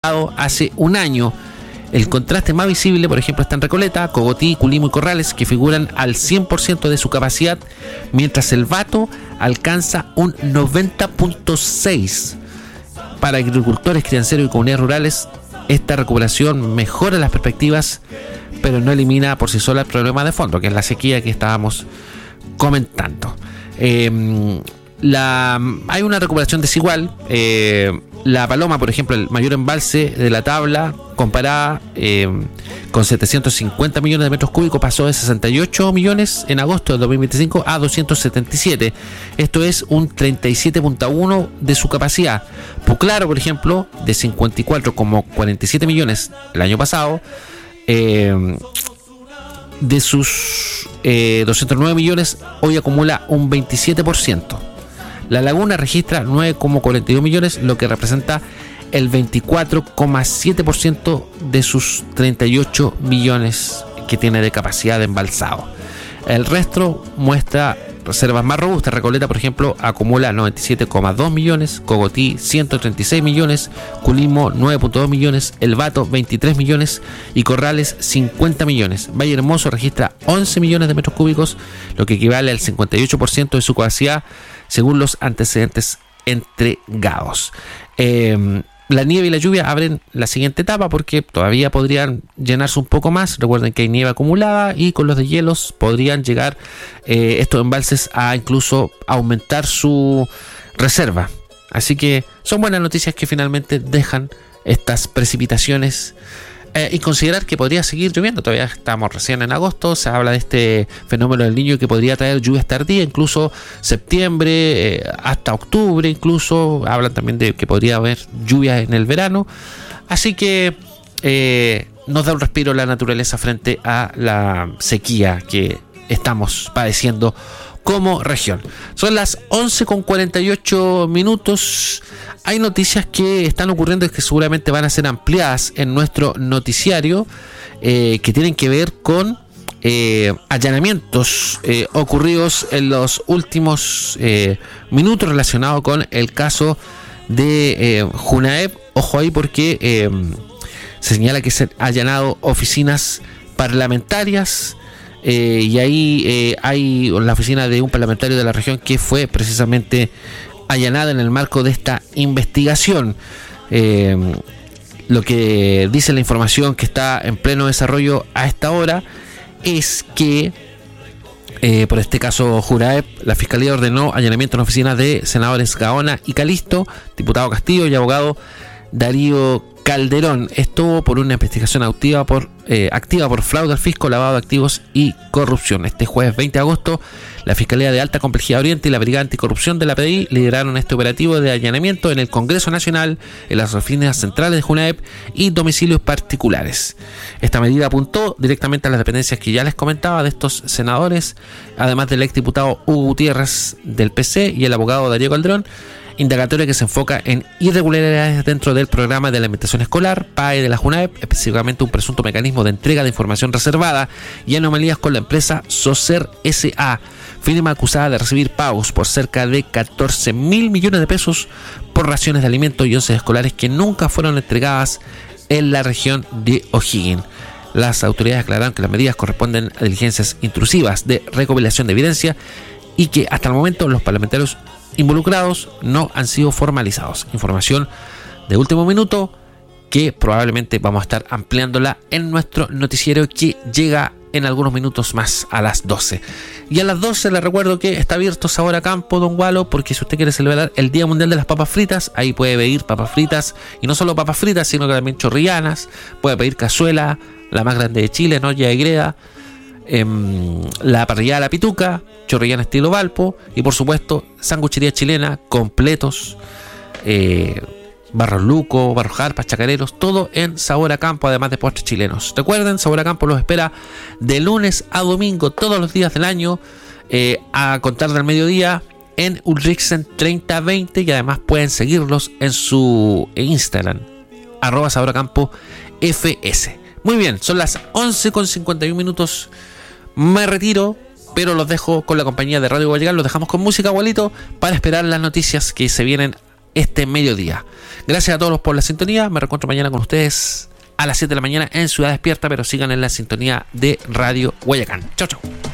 hace un año. El contraste más visible, por ejemplo, está en Recoleta, Cogotí, Culimo y Corrales, que figuran al 100% de su capacidad, mientras el Bato alcanza un 90.6%. Para agricultores, crianceros y comunidades rurales, esta recuperación mejora las perspectivas, pero no elimina por sí sola el problema de fondo, que es la sequía que estábamos comentando. Hay una recuperación desigual. La Paloma, por ejemplo, el mayor embalse de la tabla, comparada con 750 millones de metros cúbicos, pasó de 68 millones en agosto de 2025 a 277. Esto es un 37.1% de su capacidad. Puclaro, por ejemplo, de 54,47 millones el año pasado, de sus 209 millones, hoy acumula un 27%. La Laguna registra 9,42 millones, lo que representa el 24,7% de sus 38 millones que tiene de capacidad de embalsado. El resto muestra reservas más robustas. Recoleta, por ejemplo, acumula 97,2 millones, Cogotí 136 millones, Culimo 9,2 millones, El Bato 23 millones y Corrales 50 millones. Valle Hermoso registra 11 millones de metros cúbicos, lo que equivale al 58% de su capacidad, según los antecedentes entregados. La nieve y la lluvia abren la siguiente etapa porque todavía podrían llenarse un poco más. Recuerden que hay nieve acumulada y con los deshielos podrían llegar estos embalses a incluso aumentar su reserva. Así que son buenas noticias que finalmente dejan estas precipitaciones y considerar que podría seguir lloviendo. Todavía estamos recién en agosto. Se habla de este fenómeno del Niño que podría traer lluvias tardías, incluso septiembre hasta octubre. Incluso hablan también de que podría haber lluvias en el verano. Así que nos da un respiro la naturaleza frente a la sequía que estamos padeciendo como región. Son las 11:48. Hay noticias que están ocurriendo y que seguramente van a ser ampliadas en nuestro noticiario, que tienen que ver con allanamientos ocurridos en los últimos minutos relacionados con el caso de Junaep. Ojo ahí porque se señala que se han allanado oficinas parlamentarias. Y ahí hay la oficina de un parlamentario de la región que fue precisamente allanada en el marco de esta investigación. Lo que dice la información que está en pleno desarrollo a esta hora es que por este caso Junaep, la Fiscalía ordenó allanamiento en oficinas de senadores Gaona y Calisto, diputado Castillo y abogado Darío Calderón. Esto por una investigación activa por fraude al fisco, lavado de activos y corrupción. Este jueves 20 de agosto, la Fiscalía de Alta Complejidad Oriente y la Brigada Anticorrupción de la PDI lideraron este operativo de allanamiento en el Congreso Nacional, en las oficinas centrales de Junaep y domicilios particulares. Esta medida apuntó directamente a las dependencias que ya les comentaba de estos senadores, además del exdiputado Hugo Gutiérrez del PC y el abogado Darío Calderón. Indagatoria que se enfoca en irregularidades dentro del programa de alimentación escolar, PAE de la Junaep, específicamente un presunto mecanismo de entrega de información reservada y anomalías con la empresa Socer S.A., firma acusada de recibir pagos por cerca de 14.000 millones de pesos por raciones de alimentos y onces escolares que nunca fueron entregadas en la región de O'Higgins. Las autoridades aclararon que las medidas corresponden a diligencias intrusivas de recopilación de evidencia y que hasta el momento los parlamentarios involucrados no han sido formalizados. Información de último minuto que probablemente vamos a estar ampliándola en nuestro noticiero que llega en algunos minutos más a las 12. Y a las 12 les recuerdo que está abierto Sabor a Campo, Don Gualo, porque si usted quiere celebrar el Día Mundial de las Papas Fritas, ahí puede pedir papas fritas, y no solo papas fritas, sino que también chorrillanas, puede pedir cazuela, la más grande de Chile, olla de greda, la parrillada de la pituca, chorrillana estilo Valpo y por supuesto sanguchería chilena, completos, barros luco, barros jarpas, chacareros, todo en Sabor a Campo, además de postres chilenos. Recuerden, Sabor a Campo los espera de lunes a domingo todos los días del año, a contar del mediodía, en Ulrichsen 3020, y además pueden seguirlos en su Instagram @saboracampo_fs. Muy bien, son las 11:51. Me retiro, pero los dejo con la compañía de Radio Guayacán. Los dejamos con música, abuelito, para esperar las noticias que se vienen este mediodía. Gracias a todos por la sintonía. Me reencuentro mañana con ustedes a las 7 de la mañana en Ciudad Despierta, pero sigan en la sintonía de Radio Guayacán. Chau, chau.